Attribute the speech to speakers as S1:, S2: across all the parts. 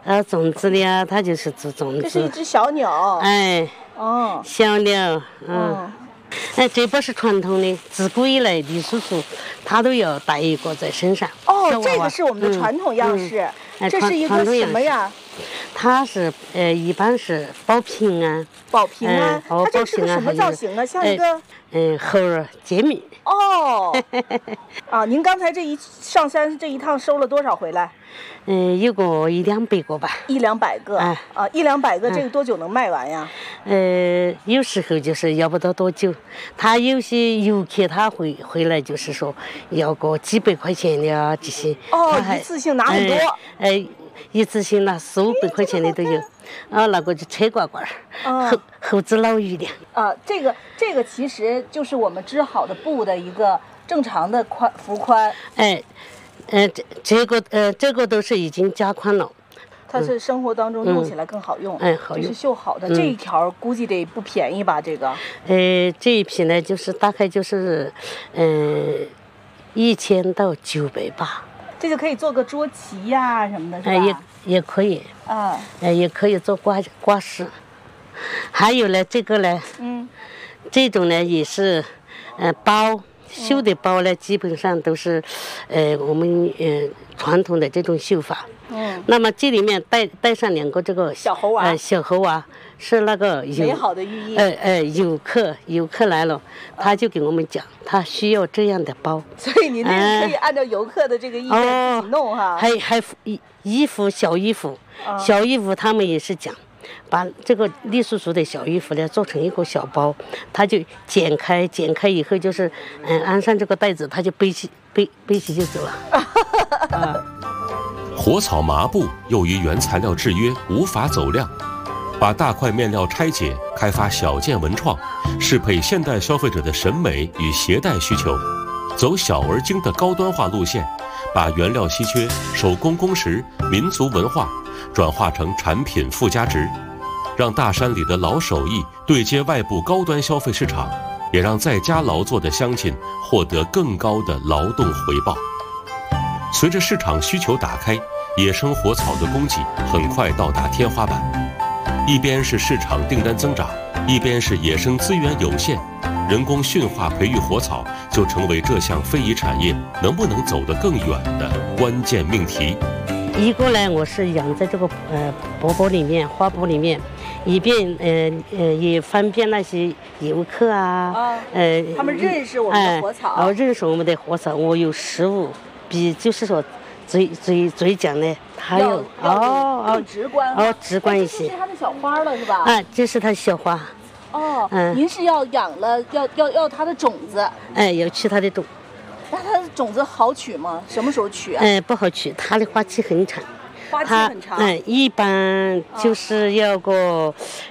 S1: 种子的呀，它就是做种子。
S2: 这是一只小鸟。
S1: 哎，
S2: 哦，
S1: 小鸟，哎，这不是传统的，自古以来李叔叔他都要带一个在身上。
S2: 哦，这个是我们的传统样式。这是一个什么呀？
S1: 它是一般是保平安。
S2: 保平安。它这是个什么造型啊？像一个
S1: 猴儿揭秘。
S2: 哦。啊，您刚才上山这一趟收了多少回来？
S1: 有个100-200个吧。
S2: 100-200个。啊，100-200个，这个多久能卖完呀？
S1: 有时候就是要不到多久。他有些游客他会回来，就是说要个几百块钱的啊这些。
S2: 哦，一次性拿很多。
S1: 一次性拿400-500块钱的都有。那个就车罐罐，猴子老鱼的。
S2: 这个其实就是我们织好的布的一个正常的幅宽。
S1: 这个都是已经加宽了。
S2: 它是生活当中用起来更好用。
S1: 好用。
S2: 这是绣好的，这一条估计得不便宜吧？这个。
S1: 这一批呢，就是大概就是1000到900吧。
S2: 这就可以做个桌旗呀什么的，是吧？
S1: 也可以。也可以做挂饰。还有呢，这个呢，这种呢也是，包绣的包呢，基本上都是，我们传统的这种绣法。那么这里面带上2个这个
S2: 小猴娃。
S1: 小猴娃是那个
S2: 美好的寓意。
S1: 游客来了，他就给我们讲，他需要这样的包。
S2: 所以你那个可以按照游客的这个意愿自己弄哈。
S1: 还衣服小衣服，他们也是讲，把这个李叔叔的小衣服呢做成一个小包，他就剪开以后就是安上这个带子，他就背起就走了。
S3: 火草麻布由于原材料制约无法走量，把大块面料拆解，开发小件文创，适配现代消费者的审美与携带需求，走小而精的高端化路线，把原料稀缺、手工工时、民族文化转化成产品附加值，让大山里的老手艺对接外部高端消费市场，也让在家劳作的乡亲获得更高的劳动回报。随着市场需求打开，野生火草的供给很快到达天花板。一边是市场订单增长，一边是野生资源有限，人工驯化培育火草就成为这项非遗产业能不能走得更远的关键命题。
S1: 一个呢，我是养在这个花钵里面，以便也方便那些游客
S2: 他们认识我们的火草。
S1: 认识我们的火草，我有实物，比就是说最讲呢，它
S2: 更直观。
S1: 直观一些。
S2: 这是它的小花了，是吧？
S1: 这是它的小花。
S2: 您是要养了，要它的种子。
S1: 要取它的种。
S2: 那它的种子好取吗？什么时候取啊？
S1: 不好取，它的花期很长。
S2: 花期很长。
S1: 一般就是要个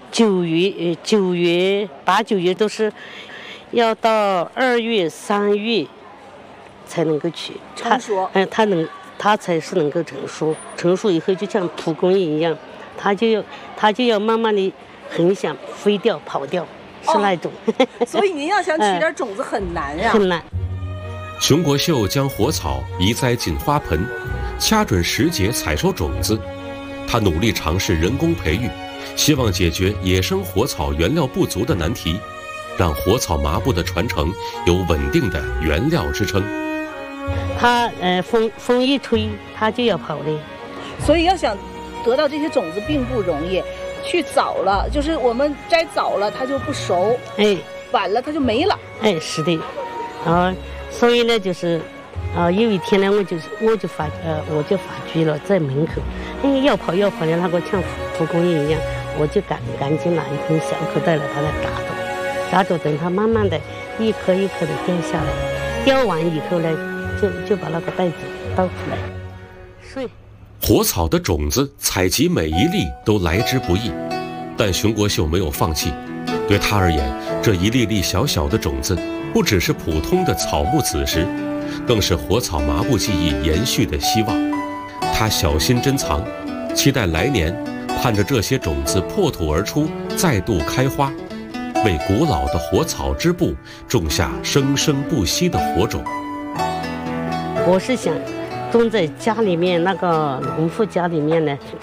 S1: 9月、8、9月都是要到2月、3月才能够取。
S2: 成熟。
S1: 它才是能够成熟。成熟以后就像蒲公英一样，它就要慢慢的很想飞掉、跑掉，是那种。
S2: 所以您要想取点种子很难呀。
S1: 很难。
S3: 熊国秀将火草移栽进花盆，掐准时节采收种子。他努力尝试人工培育，希望解决野生火草原料不足的难题，让火草麻布的传承有稳定的原料支撑。
S1: 它风一吹，它就要跑的。
S2: 所以要想得到这些种子并不容易，去早了就是我们摘早了它就不熟，晚了它就没了。
S1: 是的，所以呢，就是有一天呢，我就发觉了，在门口，要跑的那个像蒲公英一样，我就赶紧拿一根小口袋来把它扎着，等它慢慢的一颗一颗的掉下来，掉完以后呢，就把那个袋子倒出来睡。
S3: 火草的种子采集每一粒都来之不易，但熊国秀没有放弃。对他而言，这一粒粒小小的种子不只是普通的草木子实，更是火草麻布技艺延续的希望。他小心珍藏，期待来年，盼着这些种子破土而出，再度开花，为古老的火草织布种下生生不息的火种。
S1: 我是想种在家里面，那个农户家里面呢，